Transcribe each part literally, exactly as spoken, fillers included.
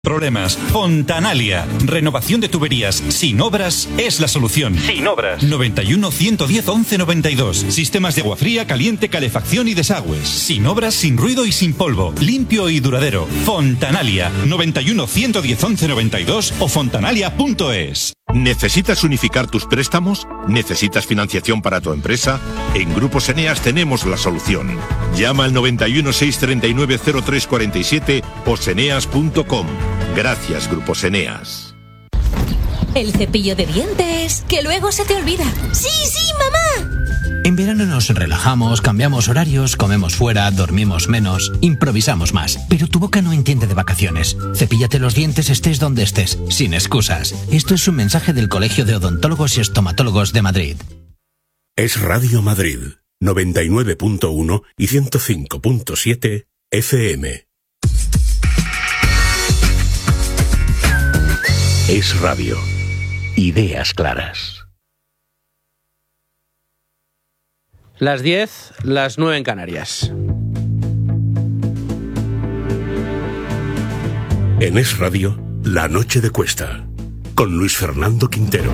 Problemas. Fontanalia. Renovación de tuberías sin obras es la solución. Sin obras. noventa y uno, ciento diez, once noventa y dos. Sistemas de agua fría, caliente, calefacción y desagües. Sin obras, sin ruido y sin polvo. Limpio y duradero. Fontanalia. noventa y uno, ciento diez, once noventa y dos o fontanalia punto es. ¿Necesitas unificar tus préstamos? ¿Necesitas financiación para tu empresa? En Grupos Eneas tenemos la solución. Llama al noventa y uno, seiscientos treinta y nueve, cero tres cuarenta y siete o seneas punto com. Gracias, Grupos Eneas. El cepillo de dientes, que luego se te olvida. ¡Sí, sí, mamá! En verano nos relajamos, cambiamos horarios, comemos fuera, dormimos menos, improvisamos más. Pero tu boca no entiende de vacaciones. Cepíllate los dientes estés donde estés, sin excusas. Esto es un mensaje del Colegio de Odontólogos y Estomatólogos de Madrid. Es Radio Madrid, noventa y nueve punto uno y ciento cinco punto siete F M. Es radio. Ideas claras. Las diez, las nueve en Canarias. En Es Radio, La Noche de Cuesta, con Luis Fernando Quintero.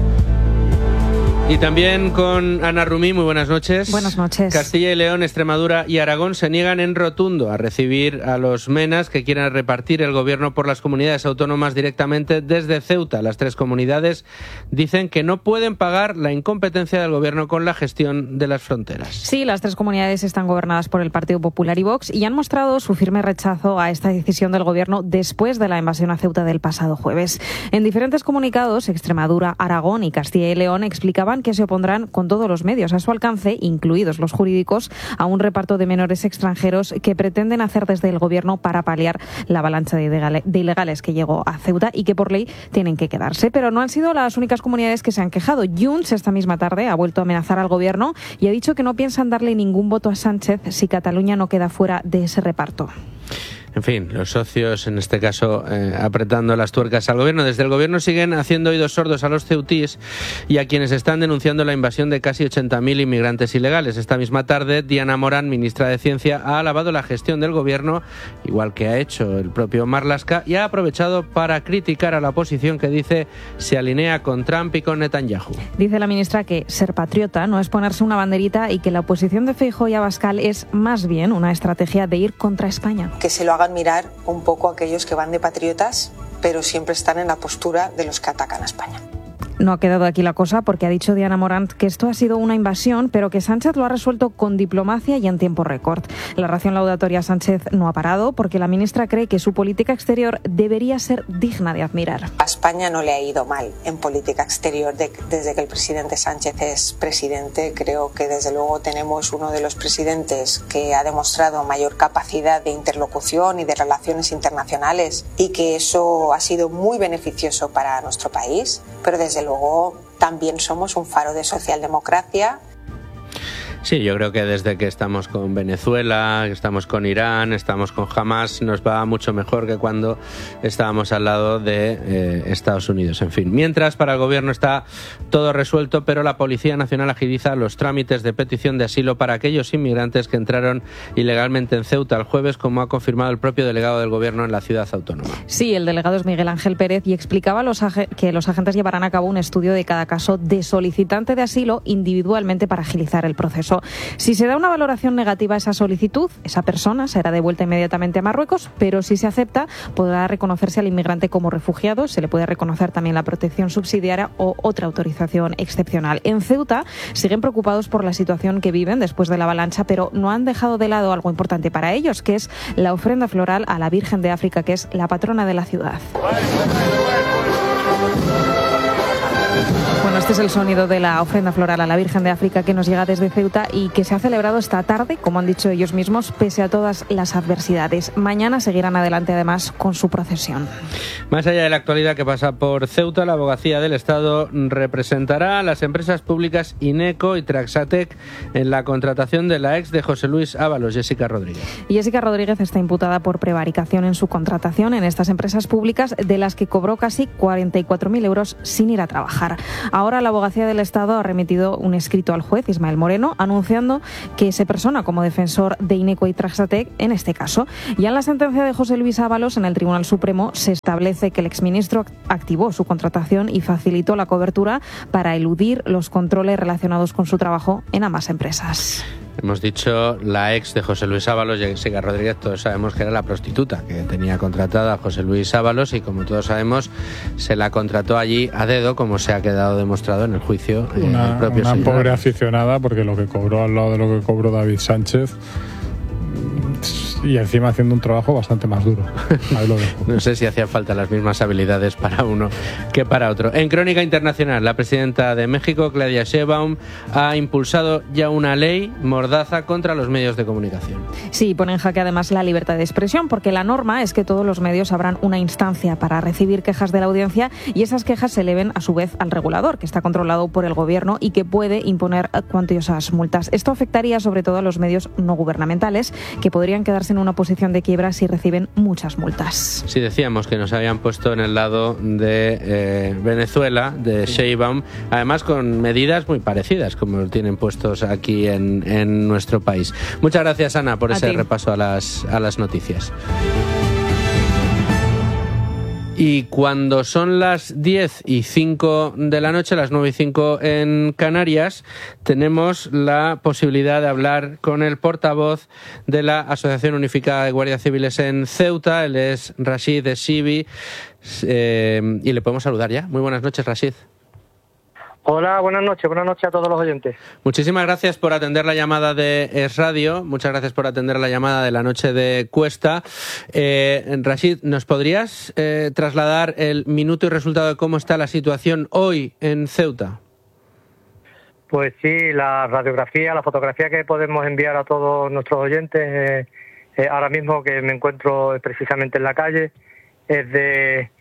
Y también con Ana Rumí, muy buenas noches. Buenas noches. Castilla y León, Extremadura y Aragón se niegan en rotundo a recibir a los menas que quieran repartir el gobierno por las comunidades autónomas directamente desde Ceuta. Las tres comunidades dicen que no pueden pagar la incompetencia del gobierno con la gestión de las fronteras. Sí, las tres comunidades están gobernadas por el Partido Popular y Vox y han mostrado su firme rechazo a esta decisión del gobierno después de la invasión a Ceuta del pasado jueves. En diferentes comunicados, Extremadura, Aragón y Castilla y León explicaban que se opondrán con todos los medios a su alcance, incluidos los jurídicos, a un reparto de menores extranjeros que pretenden hacer desde el gobierno para paliar la avalancha de ilegales que llegó a Ceuta y que por ley tienen que quedarse. Pero no han sido las únicas comunidades que se han quejado. Junts esta misma tarde ha vuelto a amenazar al gobierno y ha dicho que no piensan darle ningún voto a Sánchez si Cataluña no queda fuera de ese reparto. En fin, los socios, en este caso, eh, apretando las tuercas al gobierno. Desde el gobierno siguen haciendo oídos sordos a los ceutíes y a quienes están denunciando la invasión de casi ochenta mil inmigrantes ilegales. Esta misma tarde, Diana Morán, ministra de Ciencia, ha alabado la gestión del gobierno, igual que ha hecho el propio Marlaska, y ha aprovechado para criticar a la oposición que dice se alinea con Trump y con Netanyahu. Dice la ministra que ser patriota no es ponerse una banderita y que la oposición de Feijóo y Abascal es más bien una estrategia de ir contra España. Que se lo hagan mirar un poco a aquellos que van de patriotas, pero siempre están en la postura de los que atacan a España. No ha quedado aquí la cosa porque ha dicho Diana Morant que esto ha sido una invasión, pero que Sánchez lo ha resuelto con diplomacia y en tiempo récord. La ración laudatoria a Sánchez no ha parado porque la ministra cree que su política exterior debería ser digna de admirar. A España no le ha ido mal en política exterior de, desde que el presidente Sánchez es presidente. Creo que desde luego tenemos uno de los presidentes que ha demostrado mayor capacidad de interlocución y de relaciones internacionales y que eso ha sido muy beneficioso para nuestro país, pero desde luego Luego, también somos un faro de socialdemocracia. Sí, yo creo que desde que estamos con Venezuela, que estamos con Irán, estamos con Hamas, nos va mucho mejor que cuando estábamos al lado de eh, Estados Unidos. En fin, mientras para el gobierno está todo resuelto, pero la Policía Nacional agiliza los trámites de petición de asilo para aquellos inmigrantes que entraron ilegalmente en Ceuta el jueves, como ha confirmado el propio delegado del gobierno en la ciudad autónoma. Sí, el delegado es Miguel Ángel Pérez y explicaba los que los agentes llevarán a cabo un estudio de cada caso de solicitante de asilo individualmente para agilizar el proceso. Si se da una valoración negativa a esa solicitud, esa persona será devuelta inmediatamente a Marruecos, pero si se acepta, podrá reconocerse al inmigrante como refugiado, se le puede reconocer también la protección subsidiaria o otra autorización excepcional. En Ceuta siguen preocupados por la situación que viven después de la avalancha, pero no han dejado de lado algo importante para ellos, que es la ofrenda floral a la Virgen de África, que es la patrona de la ciudad. Bueno, este es el sonido de la ofrenda floral a la Virgen de África que nos llega desde Ceuta y que se ha celebrado esta tarde, como han dicho ellos mismos, pese a todas las adversidades. Mañana seguirán adelante además con su procesión. Más allá de la actualidad que pasa por Ceuta, la Abogacía del Estado representará a las empresas públicas Ineco y Traxatec en la contratación de la ex de José Luis Ábalos, Jessica Rodríguez. Y Jessica Rodríguez está imputada por prevaricación en su contratación en estas empresas públicas, de las que cobró casi cuarenta y cuatro mil euros sin ir a trabajar. Ahora Ahora la Abogacía del Estado ha remitido un escrito al juez Ismael Moreno anunciando que se persona como defensor de Ineco y Traxatec en este caso. Ya en la sentencia de José Luis Ábalos en el Tribunal Supremo se establece que el exministro activó su contratación y facilitó la cobertura para eludir los controles relacionados con su trabajo en ambas empresas. Hemos dicho la ex de José Luis Ábalos, Jessica Rodríguez, todos sabemos que era la prostituta que tenía contratada a José Luis Ábalos y como todos sabemos se la contrató allí a dedo, como se ha quedado demostrado en el juicio. Una, eh, el propio una señor. pobre aficionada, porque lo que cobró al lado de lo que cobró David Sánchez, y encima haciendo un trabajo bastante más duro. Ahí lo dejo. No sé si hacían falta las mismas habilidades para uno que para otro. En Crónica Internacional, la presidenta de México, Claudia Sheinbaum, ha impulsado ya una ley mordaza contra los medios de comunicación. Sí, pone en jaque además la libertad de expresión, porque la norma es que todos los medios abran una instancia para recibir quejas de la audiencia y esas quejas se eleven a su vez al regulador, que está controlado por el gobierno y que puede imponer cuantiosas multas. Esto afectaría sobre todo a los medios no gubernamentales, que podrían quedarse en una posición de quiebra si reciben muchas multas. Sí, decíamos que nos habían puesto en el lado de eh, Venezuela, de Sheinbaum, además con medidas muy parecidas como tienen puestos aquí en, en nuestro país. Muchas gracias, Ana, por A ese ti. repaso a las, a las noticias. Y cuando son las diez y cinco de la noche, las nueve y cinco en Canarias, tenemos la posibilidad de hablar con el portavoz de la Asociación Unificada de Guardias Civiles en Ceuta. Él es Rashid Essibi, eh, y le podemos saludar ya. Muy buenas noches, Rashid. Hola, buenas noches, buenas noches a todos los oyentes. Muchísimas gracias por atender la llamada de Es Radio, muchas gracias por atender la llamada de la noche de Cuesta. Eh, Rashid, ¿nos podrías eh, trasladar el minuto y resultado de cómo está la situación hoy en Ceuta? Pues sí, la radiografía, la fotografía que podemos enviar a todos nuestros oyentes, eh, eh, ahora mismo que me encuentro precisamente en la calle, es de...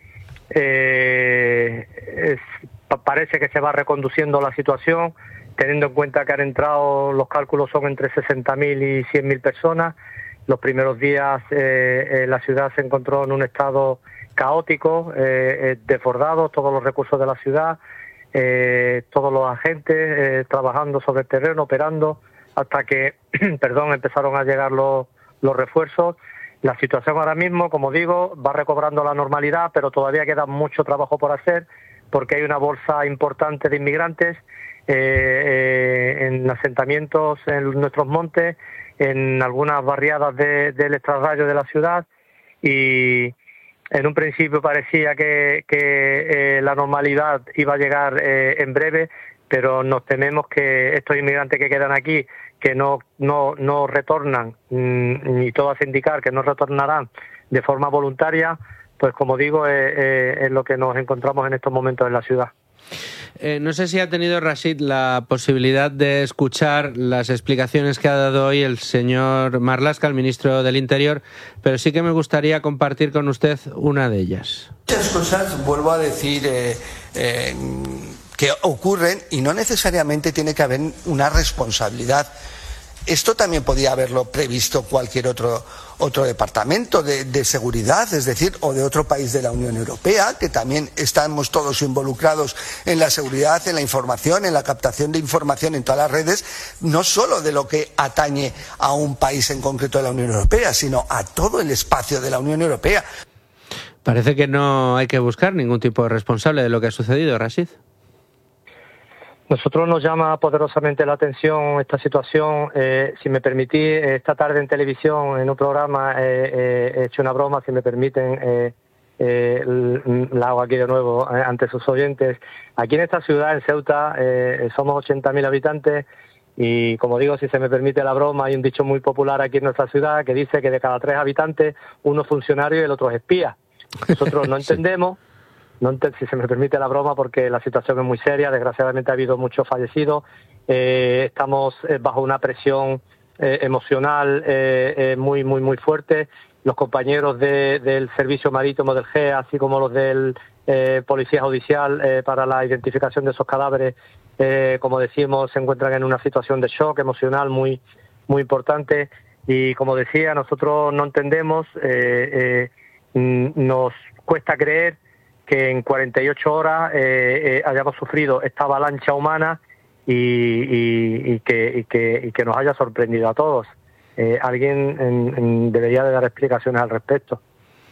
Eh, es, parece que se va reconduciendo la situación, teniendo en cuenta que han entrado, los cálculos son entre sesenta mil y cien mil personas. Los primeros días eh, eh, la ciudad se encontró en un estado caótico, eh, eh, desbordado, todos los recursos de la ciudad, eh, todos los agentes eh, trabajando sobre el terreno, operando, hasta que perdón, empezaron a llegar los, los refuerzos. La situación ahora mismo, como digo, va recobrando la normalidad, pero todavía queda mucho trabajo por hacer, porque hay una bolsa importante de inmigrantes eh, eh, en asentamientos en nuestros montes, en algunas barriadas de, del extrarradio de la ciudad, y en un principio parecía que, que eh, la normalidad iba a llegar eh, en breve, pero nos tememos que estos inmigrantes que quedan aquí, que no no no retornan, ni todo hace indicar que no retornarán de forma voluntaria, pues como digo, es, es, es lo que nos encontramos en estos momentos en la ciudad. Eh, no sé si ha tenido Rashid la posibilidad de escuchar las explicaciones que ha dado hoy el señor Marlaska, el ministro del Interior, pero sí que me gustaría compartir con usted una de ellas. Muchas cosas, vuelvo a decir, eh, eh, que ocurren y no necesariamente tiene que haber una responsabilidad. Esto también podía haberlo previsto cualquier otro otro departamento de, de seguridad, es decir, o de otro país de la Unión Europea, que también estamos todos involucrados en la seguridad, en la información, en la captación de información en todas las redes, no solo de lo que atañe a un país en concreto de la Unión Europea, sino a todo el espacio de la Unión Europea. Parece que no hay que buscar ningún tipo de responsable de lo que ha sucedido, Rashid. Nosotros nos llama poderosamente la atención esta situación. Eh, si me permitís, esta tarde en televisión, en un programa, eh, eh, he hecho una broma, si me permiten, eh, eh, la hago aquí de nuevo eh, ante sus oyentes. Aquí en esta ciudad, en Ceuta, eh, somos ochenta mil habitantes y, como digo, si se me permite la broma, hay un dicho muy popular aquí en nuestra ciudad que dice que de cada tres habitantes, uno es funcionario y el otro es espía. Nosotros no entendemos... Sí. No, si se me permite la broma, porque la situación es muy seria, desgraciadamente ha habido muchos fallecidos, eh, estamos eh, bajo una presión eh, emocional eh, eh, muy, muy, muy fuerte. Los compañeros de, del Servicio Marítimo del G E A, así como los del eh, Policía Judicial eh, para la identificación de esos cadáveres, eh, como decimos, se encuentran en una situación de shock emocional muy, muy importante. Y como decía, nosotros no entendemos, eh, eh, nos cuesta creer que en cuarenta y ocho horas eh, eh, hayamos sufrido esta avalancha humana y, y, y, que, y, que, y que nos haya sorprendido a todos. Eh, alguien en, en, debería de dar explicaciones al respecto.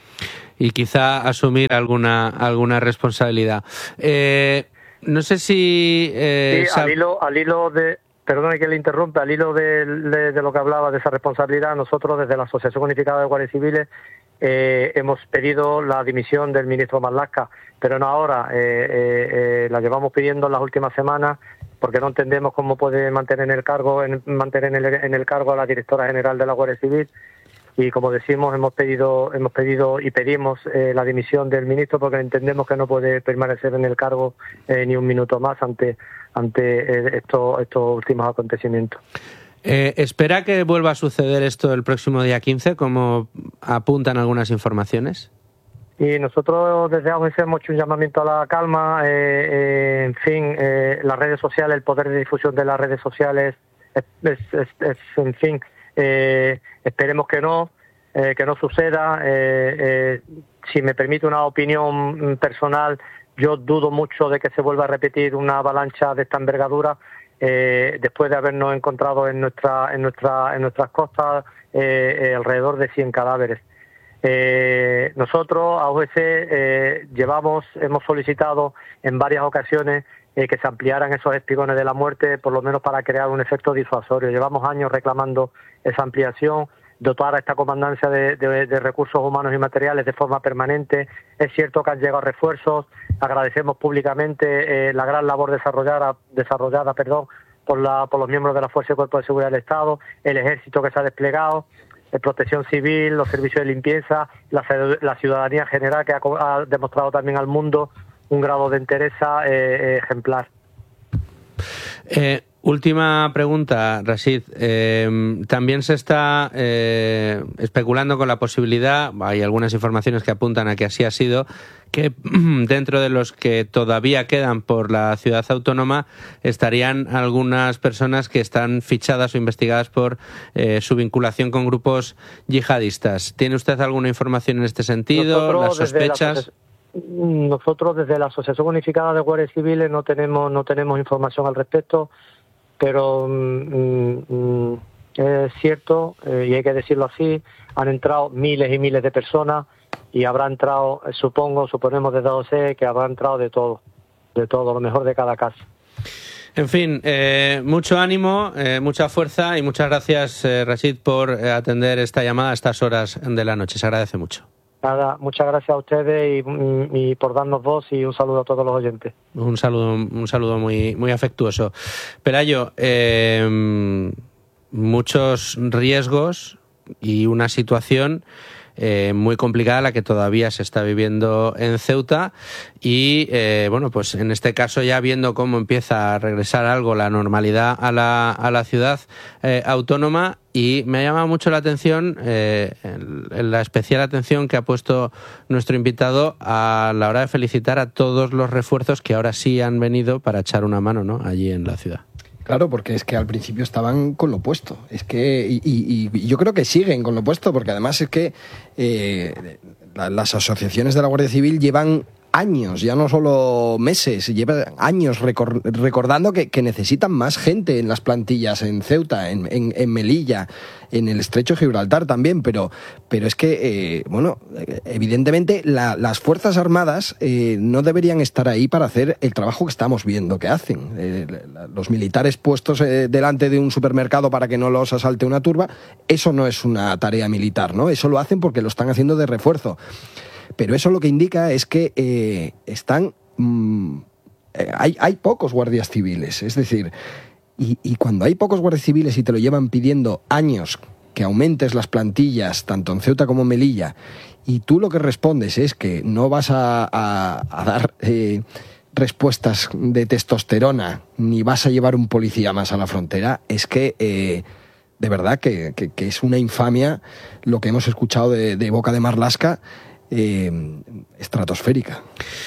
Y quizá asumir alguna alguna responsabilidad. Eh, no sé si... Eh, sí, al hilo, al hilo de... Perdone que le interrumpa, al hilo de, de, de lo que hablaba de esa responsabilidad, nosotros desde la Asociación Unificada de Guardias Civiles eh, hemos pedido la dimisión del ministro Marlaska, pero no ahora, eh, eh, eh, la llevamos pidiendo en las últimas semanas porque no entendemos cómo puede mantener el cargo en, mantener en el, en el cargo a la directora general de la Guardia Civil. Y como decimos, hemos pedido hemos pedido y pedimos eh, la dimisión del ministro porque entendemos que no puede permanecer en el cargo eh, ni un minuto más ante ante eh, estos estos últimos acontecimientos. Eh, ¿Espera que vuelva a suceder esto el próximo día quince, como apuntan algunas informaciones? Y nosotros desde A G C hemos hecho un llamamiento a la calma. Eh, eh, en fin, eh, las redes sociales, el poder de difusión de las redes sociales, es, es, es, es en fin... Eh, esperemos que no, eh, que no suceda. Eh, eh, si me permite una opinión personal, yo dudo mucho de que se vuelva a repetir una avalancha de esta envergadura eh, después de habernos encontrado en nuestra, en nuestra, en nuestras costas eh, eh, alrededor de cien cadáveres. Eh, nosotros, A U G C, eh, llevamos, hemos solicitado en varias ocasiones eh, que se ampliaran esos espigones de la muerte, por lo menos para crear un efecto disuasorio. Llevamos años reclamando esa ampliación, dotar a esta comandancia de, de, de recursos humanos y materiales de forma permanente. Es cierto que han llegado refuerzos, agradecemos públicamente eh, la gran labor desarrollada, desarrollada perdón, por, la, por los miembros de la Fuerza y Cuerpo de Seguridad del Estado, el ejército que se ha desplegado, de protección civil, los servicios de limpieza, la, la ciudadanía en general que ha, ha demostrado también al mundo un grado de entereza eh, eh, ejemplar. Eh, última pregunta, Rashid. Eh, también se está eh, especulando con la posibilidad, hay algunas informaciones que apuntan a que así ha sido, que dentro de los que todavía quedan por la ciudad autónoma estarían algunas personas que están fichadas o investigadas por eh, su vinculación con grupos yihadistas. ¿Tiene usted alguna información en este sentido? Nosotros, ¿Las sospechas? Nosotros desde la Asociación Unificada de Guardias Civiles no tenemos no tenemos información al respecto, pero mm, mm, es cierto, eh, y hay que decirlo así, han entrado miles y miles de personas y habrá entrado, eh, supongo, suponemos desde A O C que habrá entrado de todo, de todo, lo mejor de cada casa. En fin, eh, mucho ánimo, eh, mucha fuerza y muchas gracias, eh, Rashid, por eh, atender esta llamada a estas horas de la noche. Se agradece mucho. Nada, muchas gracias a ustedes y, y por darnos voz y un saludo a todos los oyentes. Un saludo, un saludo muy, muy afectuoso. Pelayo, eh, muchos riesgos y una situación eh, muy complicada la que todavía se está viviendo en Ceuta y eh, bueno, pues en este caso ya viendo cómo empieza a regresar algo la normalidad a la, a la ciudad eh, autónoma. Y me ha llamado mucho la atención, eh, la especial atención que ha puesto nuestro invitado a la hora de felicitar a todos los refuerzos que ahora sí han venido para echar una mano, ¿no?, allí en la ciudad. Claro, porque es que al principio estaban con lo opuesto. Es que y, y, y yo creo que siguen con lo opuesto, porque además es que eh, la, las asociaciones de la Guardia Civil llevan años, ya no solo meses, llevan años recor- recordando que, que necesitan más gente en las plantillas en Ceuta, en, en, en Melilla, en el Estrecho de Gibraltar también, pero, pero es que, eh, bueno, evidentemente la, las Fuerzas Armadas eh, no deberían estar ahí para hacer el trabajo que estamos viendo que hacen. Eh, los militares puestos eh, delante de un supermercado para que no los asalte una turba, eso no es una tarea militar, ¿no? Eso lo hacen porque lo están haciendo de refuerzo. Pero eso lo que indica es que eh, están mmm, eh, hay, hay pocos guardias civiles, es decir, y, y cuando hay pocos guardias civiles y te lo llevan pidiendo años que aumentes las plantillas, tanto en Ceuta como en Melilla, y tú lo que respondes es que no vas a, a, a dar eh, respuestas de testosterona, ni vas a llevar un policía más a la frontera, es que... Eh, de verdad que, que, que es una infamia lo que hemos escuchado de, de boca de Marlaska, Eh, estratosférica.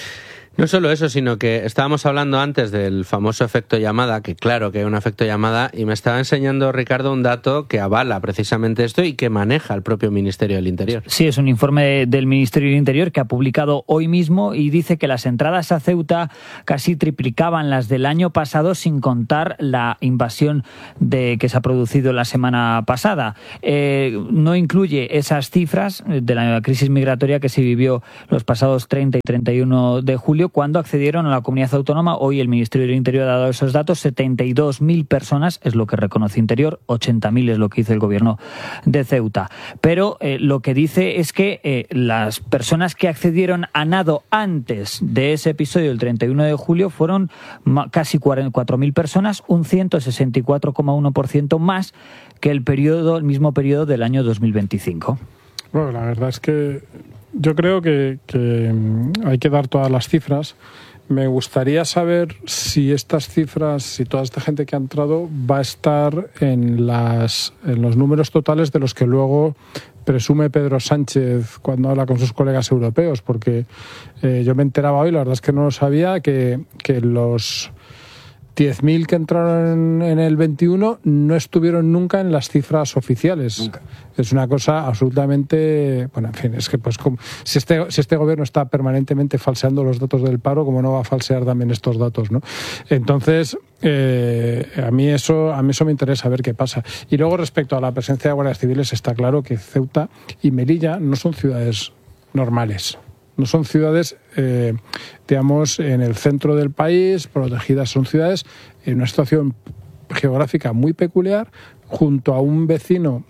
No solo eso, sino que estábamos hablando antes del famoso efecto llamada, que claro que hay un efecto llamada, y me estaba enseñando Ricardo un dato que avala precisamente esto y que maneja el propio Ministerio del Interior. Sí, es un informe del Ministerio del Interior que ha publicado hoy mismo y dice que las entradas a Ceuta casi triplicaban las del año pasado, sin contar la invasión de que se ha producido la semana pasada. Eh, no incluye esas cifras de la crisis migratoria que se vivió los pasados treinta y treinta y uno de julio, cuando accedieron a la comunidad autónoma. Hoy el Ministerio del Interior ha dado esos datos: setenta y dos mil personas es lo que reconoce Interior, ochenta mil es lo que hizo el gobierno de Ceuta. Pero eh, lo que dice es que eh, las personas que accedieron a nado antes de ese episodio del treinta y uno de julio fueron casi cuatro mil personas, un ciento sesenta y cuatro coma uno por ciento más que el periodo, el mismo periodo del año dos mil veinticinco. Bueno, la verdad es que yo creo que, que hay que dar todas las cifras. Me gustaría saber si estas cifras, si toda esta gente que ha entrado va a estar en, las, en los números totales de los que luego presume Pedro Sánchez cuando habla con sus colegas europeos, porque eh, yo me enteraba hoy, la verdad es que no lo sabía, que, que los diez mil que entraron en, en el veintiuno no estuvieron nunca en las cifras oficiales. Nunca. Es una cosa absolutamente... Bueno, en fin, es que pues como, si, este, si este gobierno está permanentemente falseando los datos del paro, ¿cómo no va a falsear también estos datos, no? Entonces, eh, a mí eso a mí eso me interesa ver qué pasa. Y luego, respecto a la presencia de guardias civiles, está claro que Ceuta y Melilla no son ciudades normales. No son ciudades, eh, digamos, en el centro del país, protegidas. Son ciudades en una situación geográfica muy peculiar, junto a un vecino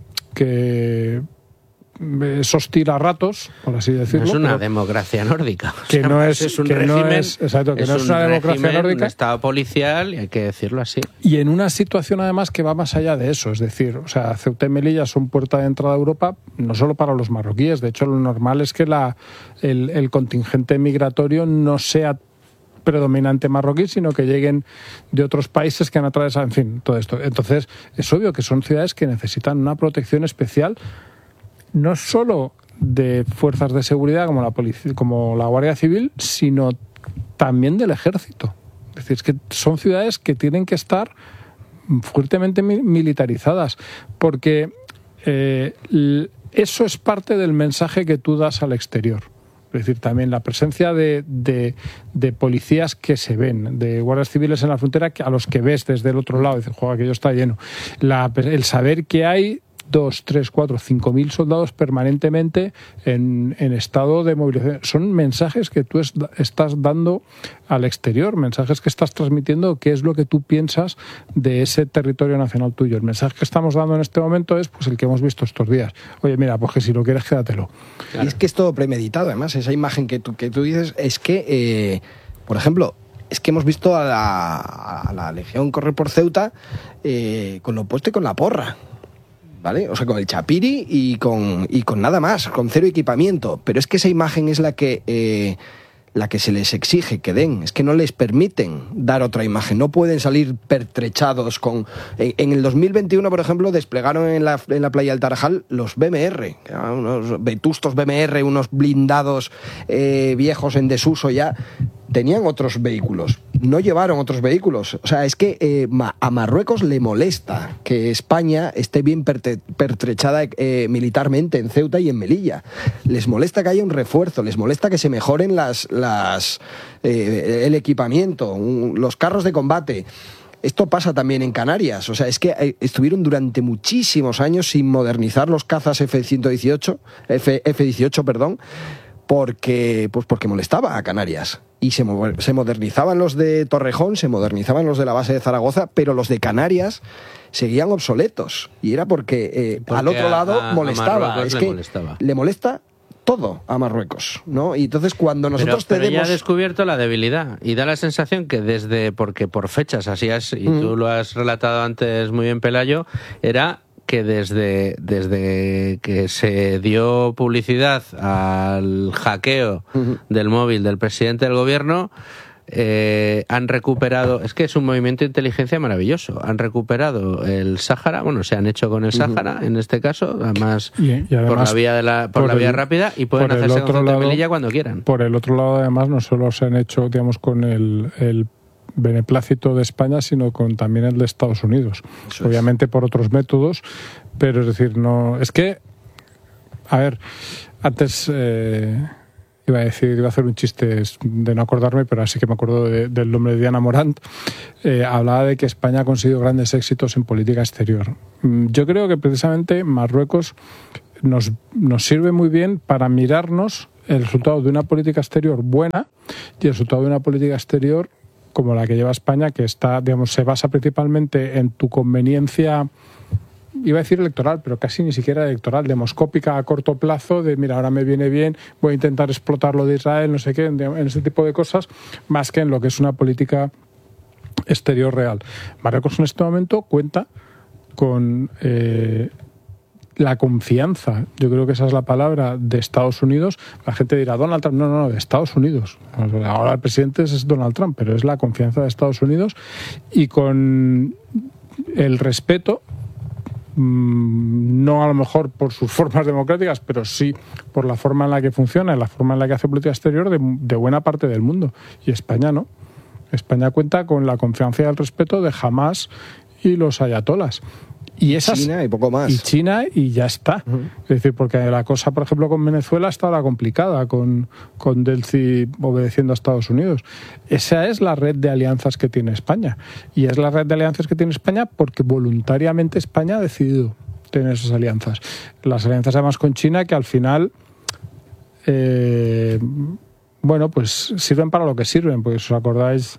que es hostil a ratos, por así decirlo. No es una democracia nórdica. Que o sea, no es, es un que régimen, no es, exacto, que es no es un una democracia régimen, nórdica. Un estado policial, y hay que decirlo así. Y en una situación además que va más allá de eso, es decir, o sea, Ceuta y Melilla son puerta de entrada a Europa, no solo para los marroquíes. De hecho, lo normal es que la, el, el contingente migratorio no sea predominante marroquí, sino que lleguen de otros países que han atravesado, en fin, todo esto. Entonces, es obvio que son ciudades que necesitan una protección especial, no solo de fuerzas de seguridad como la policía, como la Guardia Civil, sino también del Ejército. Es decir, es que son ciudades que tienen que estar fuertemente militarizadas, porque eh, eso es parte del mensaje que tú das al exterior. Es decir, también la presencia de, de, de policías que se ven, de guardias civiles en la frontera a los que ves desde el otro lado, y dices, joder, aquello está lleno. La, el saber que hay dos, tres, cuatro, cinco mil soldados permanentemente en, en estado de movilización. Son mensajes que tú es, estás dando al exterior, mensajes que estás transmitiendo, qué es lo que tú piensas de ese territorio nacional tuyo. El mensaje que estamos dando en este momento es pues el que hemos visto estos días. Oye, mira, pues que si lo quieres, quédatelo. Claro. Y es que es todo premeditado, además, esa imagen que tú, que tú dices es que, eh, por ejemplo, es que hemos visto a la, a la Legión correr por Ceuta eh, con lo opuesto y con la porra. ¿Vale? O sea, con el chapiri y con, y con nada más, con cero equipamiento. Pero es que esa imagen es la que, eh, la que se les exige que den. Es que no les permiten dar otra imagen. No pueden salir pertrechados con... En, en el dos mil veintiuno, por ejemplo, desplegaron en la, en la playa del Tarajal los B M R, unos vetustos B M R, unos blindados eh, viejos en desuso ya. Tenían otros vehículos, no llevaron otros vehículos. O sea, es que eh, a Marruecos le molesta que España esté bien pertrechada eh, militarmente en Ceuta y en Melilla. Les molesta que haya un refuerzo, les molesta que se mejoren las, las, eh, el equipamiento, un, los carros de combate. Esto pasa también en Canarias. O sea, es que estuvieron durante muchísimos años sin modernizar los cazas F ciento dieciocho, F, F dieciocho, perdón, porque, pues porque molestaba a Canarias. Y se, se modernizaban los de Torrejón, se modernizaban los de la base de Zaragoza, pero los de Canarias seguían obsoletos. Y era porque, eh, porque al otro lado a, molestaba. A es le que molestaba. Le molesta todo a Marruecos, ¿no? Y entonces cuando nosotros pero, pero tenemos... ya ha descubierto la debilidad y da la sensación que desde, porque por fechas así es, y mm. tú lo has relatado antes muy bien, Pelayo, era que desde, desde que se dio publicidad al hackeo uh-huh. del móvil del presidente del gobierno, eh, han recuperado, es que es un movimiento de inteligencia maravilloso, han recuperado el Sáhara, bueno, se han hecho con el Sáhara uh-huh. en este caso, además, y, y además por la vía de la, por por la vía el, rápida, y pueden hacerse con Ceuta y Melilla cuando quieran. Por el otro lado, además, no solo se han hecho, digamos, con el, el beneplácito de España, sino con también el de Estados Unidos. Eso obviamente es. Por otros métodos, pero es decir, no, es que, a ver, antes eh, iba a decir, iba a hacer un chiste de no acordarme, pero así que me acuerdo de, del nombre de Diana Morant, eh, hablaba de que España ha conseguido grandes éxitos en política exterior. Yo creo que precisamente Marruecos nos, nos sirve muy bien para mirarnos el resultado de una política exterior buena y el resultado de una política exterior como la que lleva España, que está, digamos, se basa principalmente en tu conveniencia, iba a decir electoral, pero casi ni siquiera electoral, demoscópica a corto plazo, de mira, ahora me viene bien, voy a intentar explotar lo de Israel, no sé qué, en, en ese tipo de cosas, más que en lo que es una política exterior real. Marruecos en este momento cuenta con eh, la confianza, yo creo que esa es la palabra, de Estados Unidos. La gente dirá, Donald Trump, no, no, no, de Estados Unidos. Ahora el presidente es Donald Trump, pero es la confianza de Estados Unidos y con el respeto, no a lo mejor por sus formas democráticas, pero sí por la forma en la que funciona, la forma en la que hace política exterior de, de buena parte del mundo. Y España no. España cuenta con la confianza y el respeto de Hamás y los ayatolas. Y esas, China y poco más. Y China y ya está. Uh-huh. Es decir, porque la cosa, por ejemplo, con Venezuela está la complicada, con, con Delcy obedeciendo a Estados Unidos. Esa es la red de alianzas que tiene España. Y es la red de alianzas que tiene España porque voluntariamente España ha decidido tener esas alianzas. Las alianzas además con China que al final, eh, bueno, pues sirven para lo que sirven. Pues os acordáis...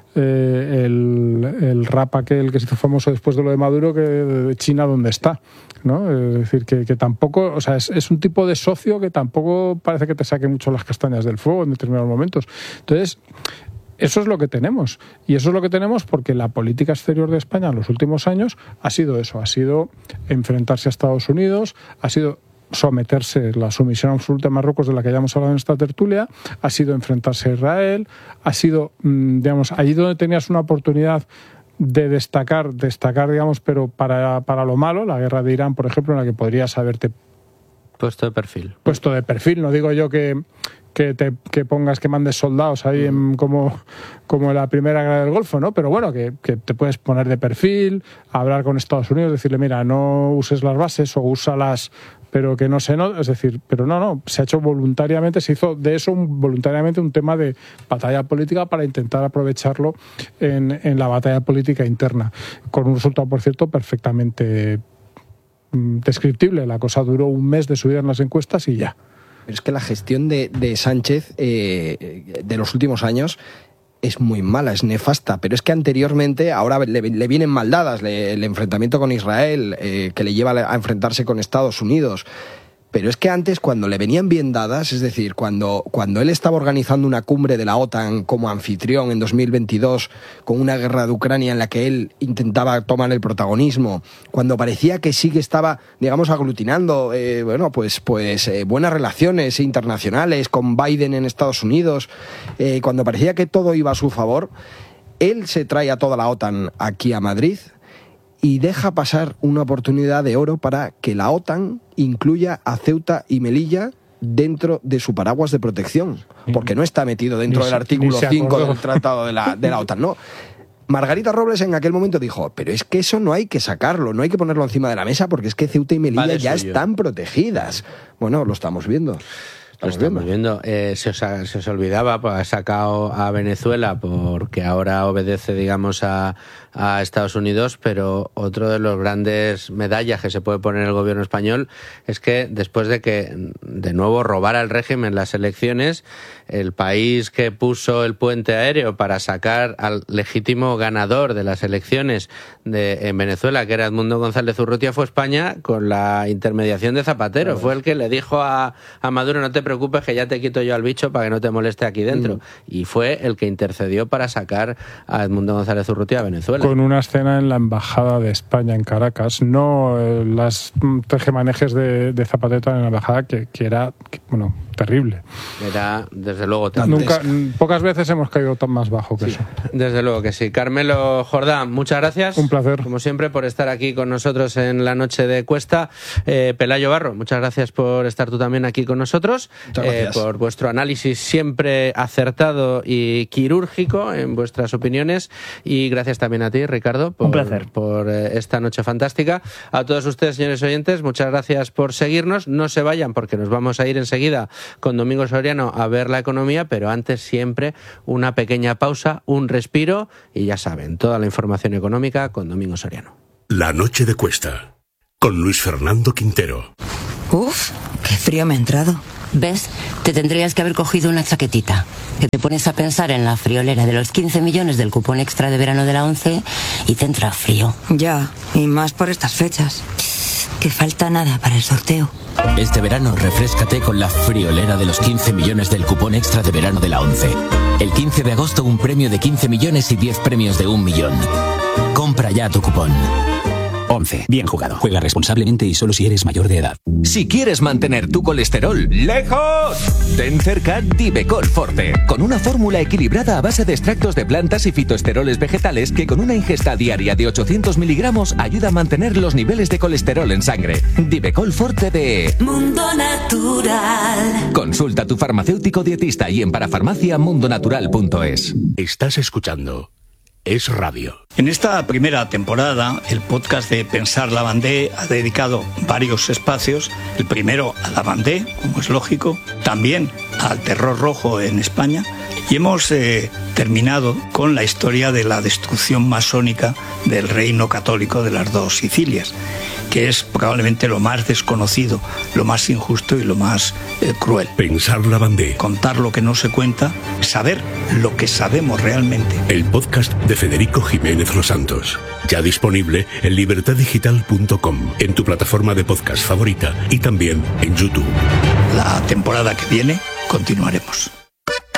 Eh, el, el rap aquel que se hizo famoso después de lo de Maduro, que de China dónde está, ¿no? Es decir, que, que tampoco, o sea, es, es un tipo de socio que tampoco parece que te saque mucho las castañas del fuego en determinados momentos. Entonces, eso es lo que tenemos. Y eso es lo que tenemos porque la política exterior de España en los últimos años ha sido eso, ha sido enfrentarse a Estados Unidos, ha sido someterse, la sumisión absoluta de Marruecos de la que ya hemos hablado en esta tertulia, ha sido enfrentarse a Israel, ha sido, digamos, allí donde tenías una oportunidad de destacar, destacar, digamos, pero para, para lo malo, la guerra de Irán, por ejemplo, en la que podrías haberte puesto de perfil. Puesto de perfil, no digo yo que que te que pongas, que mandes soldados ahí en, como, como en la primera guerra del Golfo, ¿no? Pero bueno, que, que te puedes poner de perfil, hablar con Estados Unidos, decirle, mira, no uses las bases o úsalas, pero que no se no, es decir, pero no, no, se ha hecho voluntariamente, se hizo de eso un, voluntariamente un tema de batalla política para intentar aprovecharlo en, en la batalla política interna, con un resultado, por cierto, perfectamente mmm, descriptible. La cosa duró un mes de subida en las encuestas y ya. Pero es que la gestión de, de Sánchez eh, de los últimos años es muy mala, es nefasta, pero es que anteriormente, ahora le, le vienen mal dadas, le, el enfrentamiento con Israel, eh, que le lleva a enfrentarse con Estados Unidos. Pero es que antes, cuando le venían bien dadas, es decir, cuando, cuando él estaba organizando una cumbre de la OTAN como anfitrión en dos mil veintidós, con una guerra de Ucrania en la que él intentaba tomar el protagonismo, cuando parecía que sí que estaba, digamos, aglutinando eh, bueno, pues, pues eh, buenas relaciones internacionales con Biden en Estados Unidos, eh, cuando parecía que todo iba a su favor, él se trae a toda la OTAN aquí a Madrid y deja pasar una oportunidad de oro para que la OTAN incluya a Ceuta y Melilla dentro de su paraguas de protección, porque no está metido dentro del artículo cinco del Tratado de la, de la OTAN, no. Margarita Robles en aquel momento dijo, pero es que eso no hay que sacarlo, no hay que ponerlo encima de la mesa porque es que Ceuta y Melilla vale, ya están protegidas. Bueno, lo estamos viendo. Lo estamos viendo. Eh, se, os, se os olvidaba, pues ha sacado a Venezuela porque ahora obedece, digamos, a, a Estados Unidos, pero otro de los grandes medallas que se puede poner el gobierno español es que después de que de nuevo robara el régimen las elecciones, el país que puso el puente aéreo para sacar al legítimo ganador de las elecciones de, en Venezuela, que era Edmundo González Urrutia, fue España, con la intermediación de Zapatero. Fue el que le dijo a, a Maduro, no te preocupes que ya te quito yo al bicho para que no te moleste aquí dentro. Mm. Y fue el que intercedió para sacar a Edmundo González Urrutia a Venezuela. Con una escena en la Embajada de España en Caracas, no eh, las tejemanejes de, de Zapatero en la Embajada, que, que era, que, bueno, terrible. Era, desde luego, Nunca, pocas veces hemos caído tan más bajo que sí, eso. Desde luego que sí. Carmelo Jordán, muchas gracias. Un placer. Como siempre, por estar aquí con nosotros en la noche de Cuesta. Eh, Pelayo Barro, muchas gracias por estar tú también aquí con nosotros. Muchas gracias. Eh, por vuestro análisis siempre acertado y quirúrgico en vuestras opiniones. Y gracias también a ti, Ricardo, por, Un placer. por eh, esta noche fantástica. A todos ustedes, señores oyentes, muchas gracias por seguirnos. No se vayan porque nos vamos a ir enseguida con Domingo Soriano a ver la economía, pero antes siempre una pequeña pausa, un respiro y ya saben, toda la información económica con Domingo Soriano. La noche de Cuesta, con Luis Fernando Quintero. Uf, qué frío me ha entrado. ¿Ves? Te tendrías que haber cogido una chaquetita. Que te pones a pensar en la friolera de los quince millones del cupón extra de verano de la ONCE y te entra frío. Ya, y más por estas fechas. Que falta nada para el sorteo. Este verano refréscate con la friolera de los quince millones del cupón extra de verano de la ONCE. El quince de agosto un premio de quince millones y diez premios de un millón. Compra ya tu cupón. once. Bien jugado. Juega responsablemente y solo si eres mayor de edad. Si quieres mantener tu colesterol lejos, ten cerca Divecol Forte, con una fórmula equilibrada a base de extractos de plantas y fitoesteroles vegetales que con una ingesta diaria de ochocientos miligramos ayuda a mantener los niveles de colesterol en sangre. Divecol Forte de Mundo Natural. Consulta a tu farmacéutico dietista y en parafarmacia mundonatural punto es. Estás escuchando Es Radio. En esta primera temporada, el podcast de Pensar Lavandé ha dedicado varios espacios. El primero a Lavandé, como es lógico, también al terror rojo en España. Y hemos eh, terminado con la historia de la destrucción masónica del reino católico de las dos Sicilias, que es probablemente lo más desconocido, lo más injusto y lo más eh, cruel. Pensar Lavandé. Contar lo que no se cuenta, saber lo que sabemos realmente. El podcast de Federico Jiménez Los Santos. Ya disponible en libertad digital punto com, en tu plataforma de podcast favorita y también en YouTube. La temporada que viene continuaremos.